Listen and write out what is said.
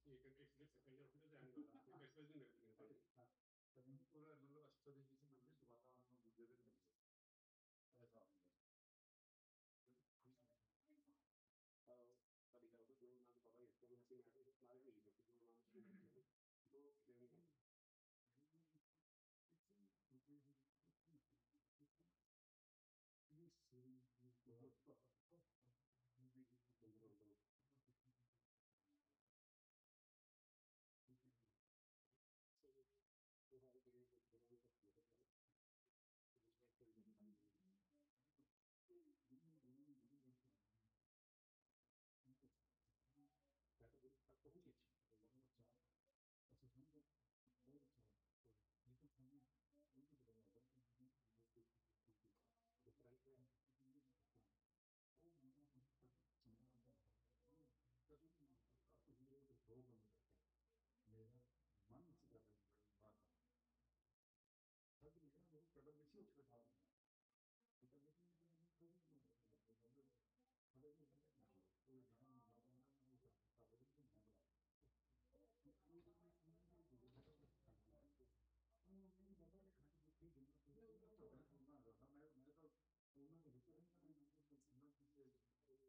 ਪੂਰਾ ਮਤਲਬ ਅਸਤਰ ਦੇ ਵਿੱਚ ਮੰਗੇ ਸੁਭਾਅ ਨੂੰ ਦੂਜੇ ਦੇ ਮਿਲਦੇ ਐਸਾ ਹੁੰਦਾ ਤੁਹਾਡੀ ਗੱਲ ਤੋਂ ਜੋ ਉਹਨਾਂ ਨੂੰ ਪਤਾ ਹੀ ਹੈ ਅਸੀਂ ਮੈਂ ਸਾਰੇ ਮਿਲ ਗਏ ਜੋ ਉਹਨਾਂ ਨੂੰ ਦੋ Isso,